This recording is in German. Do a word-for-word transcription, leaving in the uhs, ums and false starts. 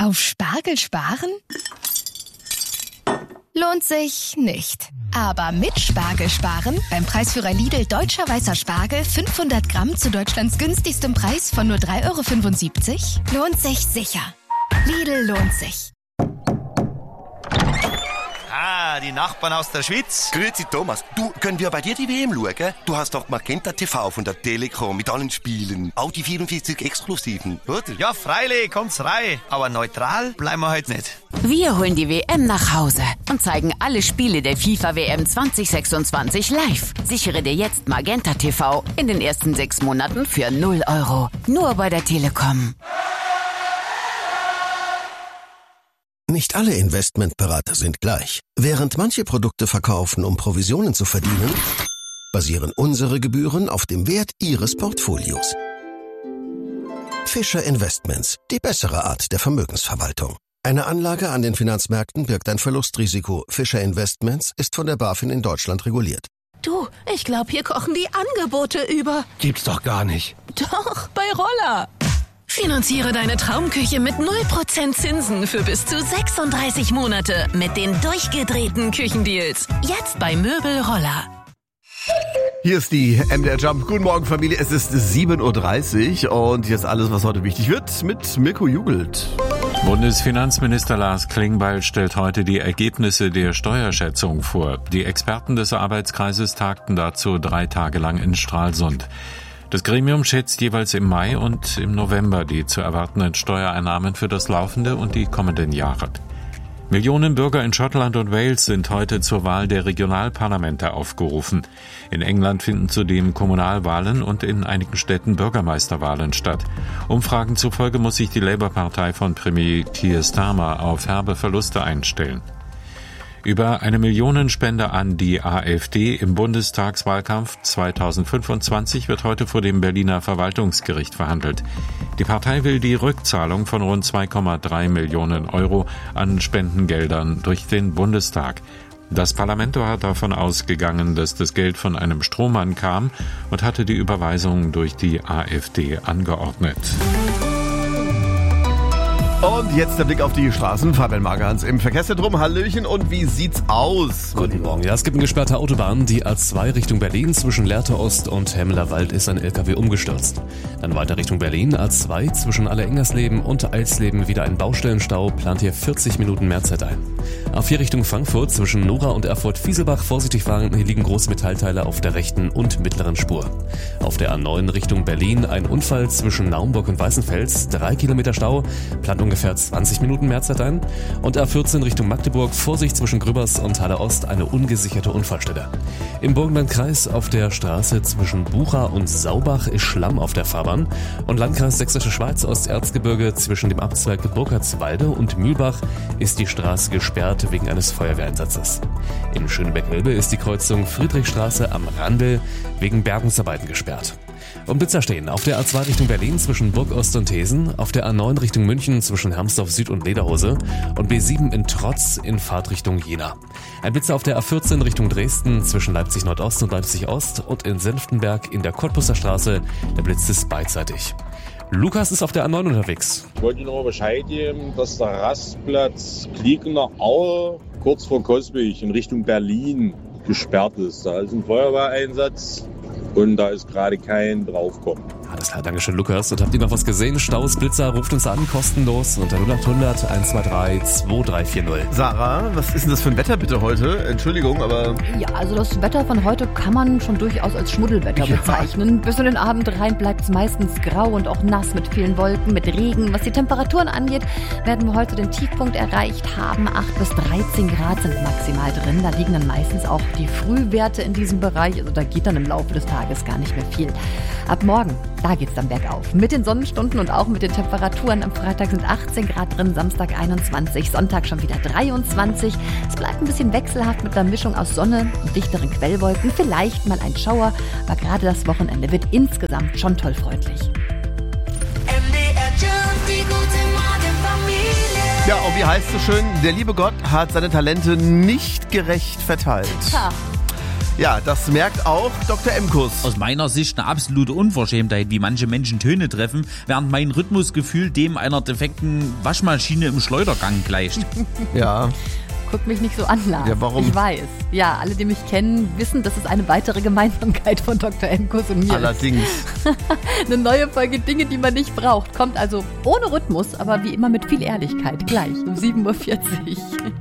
Auf Spargel sparen? Lohnt sich nicht. Aber mit Spargel sparen, beim Preisführer Lidl Deutscher Weißer Spargel fünfhundert Gramm zu Deutschlands günstigstem Preis von nur drei Euro fünfundsiebzig, lohnt sich sicher. Lidl lohnt sich. Ah, die Nachbarn aus der Schweiz. Grüezi Thomas, du, können wir bei dir die W M schauen? Du hast doch Magenta T V von der Telekom mit allen Spielen. Auch die vierundvierzig Exklusiven, oder? Ja, freilich, kommt's rein. Aber neutral bleiben wir heute nicht. Wir holen die W M nach Hause und zeigen alle Spiele der FIFA W M zwanzig sechsundzwanzig live. Sichere dir jetzt Magenta T V in den ersten sechs Monaten für null Euro. Nur bei der Telekom. Nicht alle Investmentberater sind gleich. Während manche Produkte verkaufen, um Provisionen zu verdienen, basieren unsere Gebühren auf dem Wert Ihres Portfolios. Fischer Investments, die bessere Art der Vermögensverwaltung. Eine Anlage an den Finanzmärkten birgt ein Verlustrisiko. Fischer Investments ist von der BaFin in Deutschland reguliert. Du, ich glaube, hier kochen die Angebote über. Gibt's doch gar nicht. Doch, bei Roller. Finanziere deine Traumküche mit null Prozent Zinsen für bis zu sechsunddreißig Monate mit den durchgedrehten Küchendeals. Jetzt bei Möbel Roller. Hier ist die M D R Jump. Guten Morgen, Familie. Es ist sieben Uhr dreißig und jetzt alles, was heute wichtig wird, mit Mirko Jugelt. Bundesfinanzminister Lars Klingbeil stellt heute die Ergebnisse der Steuerschätzung vor. Die Experten des Arbeitskreises tagten dazu drei Tage lang in Stralsund. Das Gremium schätzt jeweils im Mai und im November die zu erwartenden Steuereinnahmen für das laufende und die kommenden Jahre. Millionen Bürger in Schottland und Wales sind heute zur Wahl der Regionalparlamente aufgerufen. In England finden zudem Kommunalwahlen und in einigen Städten Bürgermeisterwahlen statt. Umfragen zufolge muss sich die Labour-Partei von Premier Keir Starmer auf herbe Verluste einstellen. Über eine Millionenspende an die AfD im Bundestagswahlkampf zweitausendfünfundzwanzig wird heute vor dem Berliner Verwaltungsgericht verhandelt. Die Partei will die Rückzahlung von rund zwei Komma drei Millionen Euro an Spendengeldern durch den Bundestag. Das Parlament war davon ausgegangen, dass das Geld von einem Strohmann kam und hatte die Überweisung durch die AfD angeordnet. Und jetzt der Blick auf die Straßen. Fabian Magerhans im Verkehrszentrum. Hallöchen, und wie sieht's aus? Guten Morgen. Ja, es gibt eine gesperrte Autobahn. Die A zwei Richtung Berlin zwischen Lehrte Ost und Hemmelerwald ist ein L K W umgestürzt. Dann weiter Richtung Berlin. A zwei zwischen Allerengersleben und Eilsleben wieder ein Baustellenstau. Plant hier vierzig Minuten Mehrzeit ein. A vier Richtung Frankfurt zwischen Nora und Erfurt-Fieselbach. Vorsichtig fahren. Hier liegen große Metallteile auf der rechten und mittleren Spur. Auf der A neun Richtung Berlin ein Unfall zwischen Naumburg und Weißenfels. Drei Kilometer Stau. Plant ungefähr zwanzig Minuten Mehrzeit ein. Und A vierzehn Richtung Magdeburg, Vorsicht zwischen Grübbers und Halle Ost, eine ungesicherte Unfallstelle. Im Burgenlandkreis auf der Straße zwischen Bucha und Saubach ist Schlamm auf der Fahrbahn. Und Landkreis Sächsische Schweiz, Osterzgebirge zwischen dem Amtswerk Burkhardswalde und Mühlbach ist die Straße gesperrt wegen eines Feuerwehreinsatzes. In Schönebeck-Elbe ist die Kreuzung Friedrichstraße am Randl wegen Bergungsarbeiten gesperrt. Und Blitzer stehen auf der A zwei Richtung Berlin zwischen Burgost und Thesen, auf der A neun Richtung München zwischen Hermsdorf Süd und Lederhose und B sieben in Trotz in Fahrtrichtung Jena. Ein Blitzer auf der A vierzehn Richtung Dresden zwischen Leipzig Nordost und Leipzig Ost und in Senftenberg in der Cottbuser Straße. Der Blitz ist beidseitig. Lukas ist auf der A neun unterwegs. Ich wollte nur Bescheid geben, dass der Rastplatz Kliegener Aue kurz vor Coswig in Richtung Berlin gesperrt ist. Da ist ein Feuerwehreinsatz und da ist gerade kein Draufkommen. Alles klar, Dankeschön, Lukas. Und habt ihr noch was gesehen? Staus, Blitzer, ruft uns an, kostenlos unter null acht hundert eins zwei drei zwei drei vier null. Sarah, was ist denn das für ein Wetter bitte heute? Entschuldigung, aber... Ja, also das Wetter von heute kann man schon durchaus als Schmuddelwetter ja. bezeichnen. Bis in den Abend rein bleibt es meistens grau und auch nass mit vielen Wolken, mit Regen. Was die Temperaturen angeht, werden wir heute den Tiefpunkt erreicht haben. acht bis dreizehn Grad sind maximal drin. Da liegen dann meistens auch die Frühwerte in diesem Bereich. Also da geht dann im Laufe des Tages gar nicht mehr viel. Ab morgen, da geht's dann bergauf. Mit den Sonnenstunden und auch mit den Temperaturen. Am Freitag sind achtzehn Grad drin, Samstag einundzwanzig, Sonntag schon wieder dreiundzwanzig. Es bleibt ein bisschen wechselhaft mit einer Mischung aus Sonne und dichteren Quellwolken. Vielleicht mal ein Schauer, aber gerade das Wochenende wird insgesamt schon toll freundlich. Ja, und wie heißt es so schön, der liebe Gott hat seine Talente nicht gerecht verteilt. Ha. Ja, das merkt auch Doktor Emkus. Aus meiner Sicht eine absolute Unverschämtheit, wie manche Menschen Töne treffen, während mein Rhythmusgefühl dem einer defekten Waschmaschine im Schleudergang gleicht. Ja. Guck mich nicht so an, Lars. Ja, warum? Ich weiß. Ja, alle, die mich kennen, wissen, das ist eine weitere Gemeinsamkeit von Doktor Emkus und mir. Allerdings. Eine neue Folge Dinge, die man nicht braucht, kommt also ohne Rhythmus, aber wie immer mit viel Ehrlichkeit. Gleich um sieben Uhr vierzig.